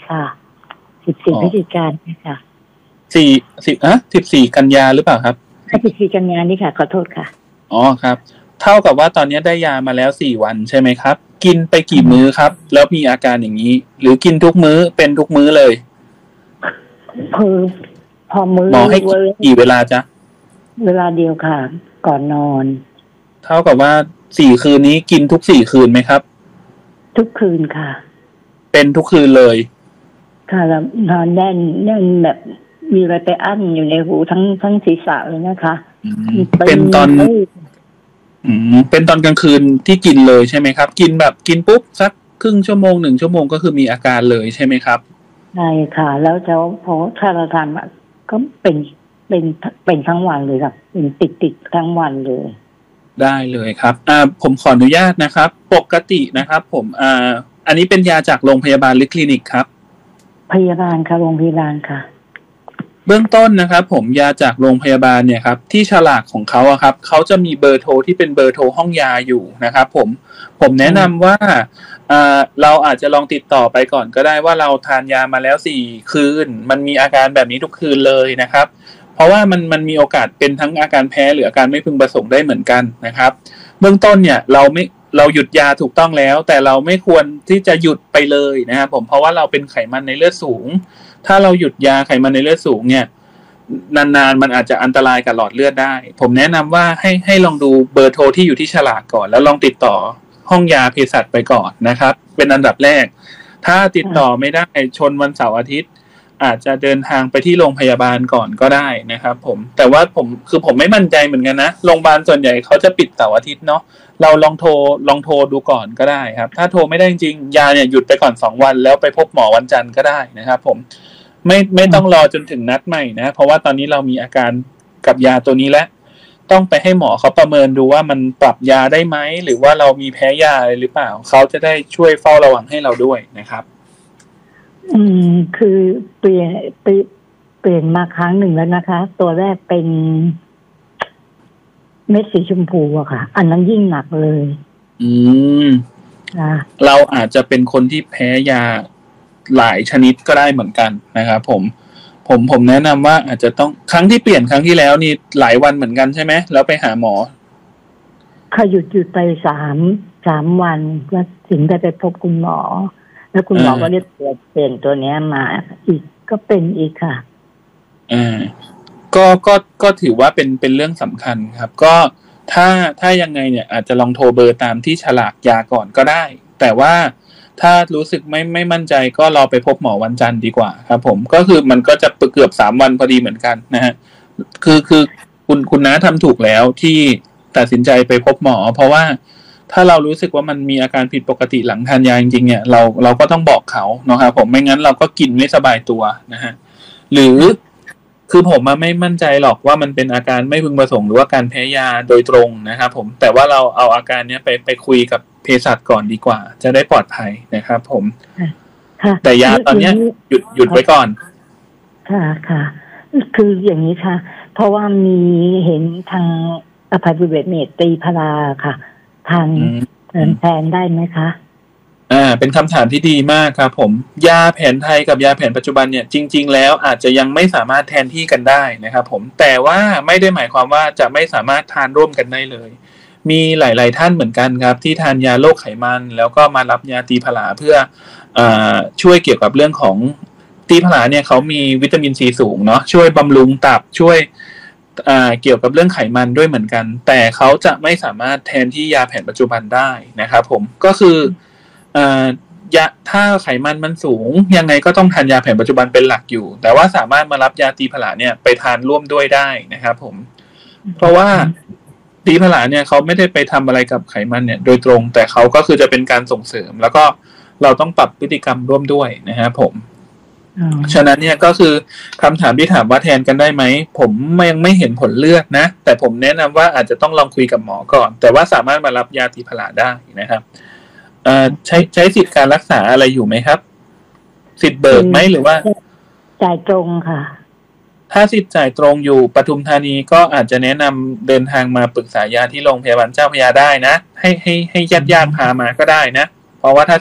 ค่ะ14พฤศจิกายนค่ะ 14กันยาหรือเปล่าครับ 14กันยายนนี่ค่ะขอโทษค่ะอ๋อครับเท่ากับว่าตอนนี้ได้ยามาแล้ว4วันใช่ไหมครับกินไปกี่มื้อครับแล้วมีอาการอย่างนี้หรือกินทุกมื้อเป็นทุกมื้อเลยคือพอมื้อหมอให้กี่เวลาจ๊ะเวลาเดียวค่ะก่อนนอนเท่ากับว่า4คืนนี้กินทุก4คืนไหมครับทุกคืนค่ะเป็นทุกคืนเลยค่ะแล้วนอนแน่นแบบมีอะไรไปอั้นอยู่ในหูทั้งศีรษะเลยนะคะเป็นตอนกลางคืนที่กินเลยใช่ไหมครับกินแบบกินปุ๊บสักครึ่งชั่วโมง1ชั่วโมงก็คือมีอาการเลยใช่ไหมครับใช่ค่ะแล้วจะพอถ้าเราทานก็เป็นทั้งวันเลยครับเป็นติดทั้งวันเลยได้เลยครับผมขออนุญาตนะครับปกตินะครับผมอันนี้เป็นยาจากโรงพยาบาลหรือคลินิกครับพยาบาลค่ะโรงพยาบาลค่ะเบื้องต้นนะครับผมยาจากโรงพยาบาลเนี่ยครับที่ฉลากของเขาอะครับเขาจะมีเบอร์โทรที่เป็นเบอร์โทรห้องยาอยู่นะครับผมแนะนำว่าเราอาจจะลองติดต่อไปก่อนก็ได้ว่าเราทานยามาแล้ว4คืนมันมีอาการแบบนี้ทุกคืนเลยนะครับเพราะว่ามันมีโอกาสเป็นทั้งอาการแพ้หรืออาการไม่พึงประสงค์ได้เหมือนกันนะครับเบื้องต้นเนี่ยเราหยุดยาถูกต้องแล้วแต่เราไม่ควรที่จะหยุดไปเลยนะครับผมเพราะว่าเราเป็นไขมันในเลือดสูงถ้าเราหยุดยาไขมันในเลือดสูงเนี่ยนานๆมันอาจจะอันตรายกับหลอดเลือดได้ผมแนะนำว่าให้ลองดูเบอร์โทรที่อยู่ที่ฉลากก่อนแล้วลองติดต่อห้องยาเภสัชไปก่อนนะครับเป็นอันดับแรกถ้าติดต่อไม่ได้ชนวันเสาร์อาทิตย์อาจจะเดินทางไปที่โรงพยาบาลก่อนก็ได้นะครับผมแต่ว่าผมไม่มั่นใจเหมือนกันนะโรงพยาบาลส่วนใหญ่เขาจะปิดเสาร์อาทิตย์เนาะเราลองโทรดูก่อนก็ได้ครับถ้าโทรไม่ได้จริงๆยาเนี่ยหยุดไปก่อน2วันแล้วไปพบหมอวันจันทร์ก็ได้นะครับผมไม่ต้องรอจนถึงนัดใหม่นะเพราะว่าตอนนี้เรามีอาการกับยาตัวนี้แล้วต้องไปให้หมอเขาประเมินดูว่ามันปรับยาได้ไหมหรือว่าเรามีแพ้ยาอะไรหรือเปล่าเขาจะได้ช่วยเฝ้าระวังให้เราด้วยนะครับคือเปลี่ยนมาครั้งหนึ่งแล้วนะคะตัวแรกเป็นเม็ดสีชมพูอะค่ะอันนั้นยิ่งหนักเลยเราอาจจะเป็นคนที่แพ้ยาหลายชนิดก็ได้เหมือนกันนะครับผมแนะนำว่าอาจจะต้องครั้งที่เปลี่ยนครั้งที่แล้วนี่หลายวันเหมือนกันใช่ไหมแล้วไปหาหมอค่ะหยุดไป3วันแล้วถึงได้ไปพบคุณหมอแล้วคุณหมอก็เรียกเปลี่ยนตัวนี้มาอีกก็เป็นอีกค่ะก็ถือว่าเป็นเรื่องสำคัญครับก็ถ้ายังไงเนี่ยอาจจะลองโทรเบอร์ตามที่ฉลากยาก่อนก็ได้แต่ว่าถ้ารู้สึกไม่มั่นใจก็รอไปพบหมอวันจันทร์ดีกว่าครับผมก็คือมันก็จะเกือบ3วันพอดีเหมือนกันนะฮะคือคุณน้าทำถูกแล้วที่ตัดสินใจไปพบหมอเพราะว่าถ้าเรารู้สึกว่ามันมีอาการผิดปกติหลังทานยาจริงๆเนี่ยเราก็ต้องบอกเขาเนาะครับผมไม่งั้นเราก็กินไม่สบายตัวนะฮะหรือคือผมไม่มั่นใจหรอกว่ามันเป็นอาการไม่พึงประสงค์หรือว่าการแพ้ยาโดยตรงนะครับผมแต่ว่าเราเอาอาการนี้ไปคุยกับเภสัชก่อนดีกว่าจะได้ปลอดภัยนะครับผมแต่ยาตอนนี้หยุดไว้ก่อนค่ะคืออย่างนี้ค่ะเพราะว่ามีเห็นทางอภัยภูเบศรเมตตีพราค่ะทางแทนได้ไหมคะเป็นคำถามที่ดีมากครับผมยาแผนไทยกับยาแผนปัจจุบันเนี่ยจริงๆแล้วอาจจะยังไม่สามารถแทนที่กันได้นะครับผมแต่ว่าไม่ได้หมายความว่าจะไม่สามารถทานร่วมกันได้เลยมีหลายๆท่านเหมือนกันครับที่ทานยาโรคไขมันแล้วก็มารับยาตีผลาเพื่อช่วยเกี่ยวกับเรื่องของตีผลาเนี่ยเขามีวิตามินซีสูงเนาะช่วยบำรุงตับช่วยเกี่ยวกับเรื่องไขมันด้วยเหมือนกันแต่เขาจะไม่สามารถแทนที่ยาแผนปัจจุบันได้นะครับผมก็คือยาถ้าไขมันมันสูงยังไงก็ต้องทานยาแผนปัจจุบันเป็นหลักอยู่แต่ว่าสามารถมารับยาตีผลาเนี่ยไปทานร่วมด้วยได้นะครับผมเพราะว่าตีผลาเนี่ยเขาไม่ได้ไปทำอะไรกับไขมันเนี่ยโดยตรงแต่เขาก็คือจะเป็นการส่งเสริมแล้วก็เราต้องปรับพฤติกรรมร่วมด้วยนะครับผมฉะนั้นเนี่ยก็คือคำถามที่ถามว่าแทนกันได้ไหมผมยังไม่เห็นผลเลือดนะแต่ผมแนะนำว่าอาจจะต้องลองคุยกับหมอก่อนแต่ว่าสามารถมารับยาตีผลาได้นะครับใช้สิทธิการรักษาอะไรอยู่ไหมครับสิทธิ์เบิกไหมหรือว่าจ่ายตรงค่ะถ้าสิทธิ์จ่ายตรงอยู่ปทุมธานีก็อาจจะแนะนำเดินทางมาปรึกษายาที่โรงพยาบาลเจ้าพระยาได้นะให้ญาติพามาก็ได้นะเพราะว่าถ้า